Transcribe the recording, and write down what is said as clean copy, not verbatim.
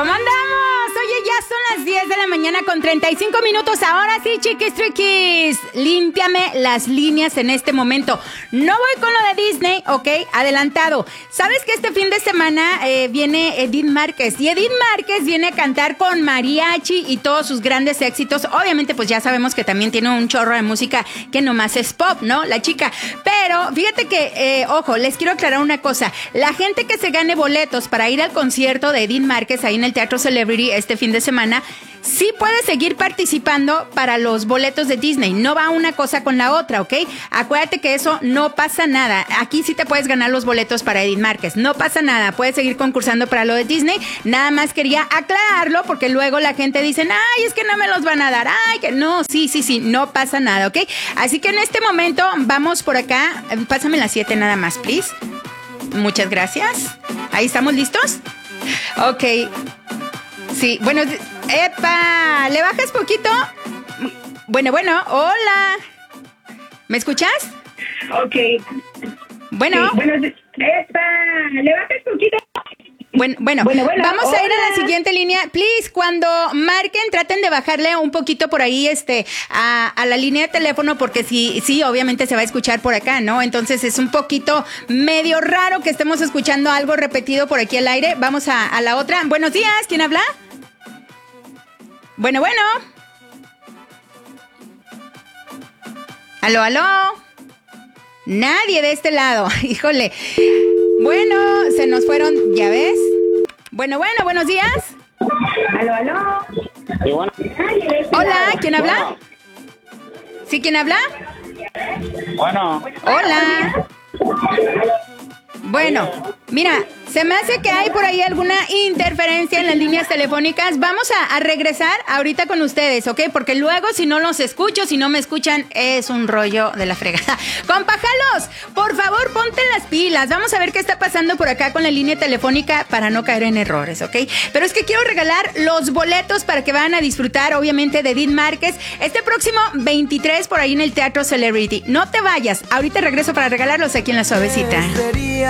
¿Cómo andamos? Oye, ya son las 10 de la mañana con 35 minutos. Ahora sí, chiquis triquis, límpiame las líneas en este momento. No voy con lo de Disney, ¿ok? Adelantado. ¿Sabes que este fin de semana viene Edith Márquez? Y Edith Márquez viene a cantar con mariachi y todos sus grandes éxitos. Obviamente, pues ya sabemos que también tiene un chorro de música que nomás es pop, ¿no? La chica. Pero fíjate que, ojo, les quiero aclarar una cosa. La gente que se gane boletos para ir al concierto de Edith Márquez ahí en el Teatro Celebrity este fin de semana, sí puede seguir participando para los boletos de Disney. No va una cosa con la otra, ¿ok? Acuérdate que eso no pasa nada. Aquí sí te puedes ganar los boletos para Edith Márquez. No pasa nada. Puedes seguir concursando para lo de Disney. Nada más quería aclararlo porque luego la gente dice, ay, es que no me los van a dar. Ay, que no. Sí. No pasa nada, ¿ok? Así que en este momento vamos por acá. Pásame las 7 nada más, please. Muchas gracias. Ahí estamos listos. Ok. Sí, bueno, ¡epa! ¿Le bajas poquito? Bueno, hola. ¿Me escuchas? Ok. Bueno. Sí, bueno, ¡epa! ¿Le bajas poquito? Bueno, vamos hola. a ir a la siguiente línea. Please, cuando marquen, traten de bajarle un poquito por ahí a la línea de teléfono, porque sí, obviamente se va a escuchar por acá, ¿no? Entonces es un poquito medio raro que estemos escuchando algo repetido por aquí al aire. Vamos a la otra. Buenos días, ¿quién habla? Bueno. ¿Aló? Nadie de este lado. Híjole. Bueno, se nos fueron, ¿ya ves? Bueno, buenos días. ¿Aló? Sí, bueno. Hola, ¿quién habla? ¿Sí, quién habla? Bueno. Hola. Bueno, mira, se me hace que hay por ahí alguna interferencia en las líneas telefónicas. Vamos a regresar ahorita con ustedes, ¿ok? Porque luego si no los escucho, si no me escuchan, es un rollo de la fregada. Compajalos, por favor, ponte las pilas. Vamos a ver qué está pasando por acá con la línea telefónica para no caer en errores, ¿ok? Pero es que quiero regalar los boletos para que vayan a disfrutar, obviamente, de Edith Márquez este próximo 23 por ahí en el Teatro Celebrity. No te vayas, ahorita regreso para regalarlos aquí en La Suavecita.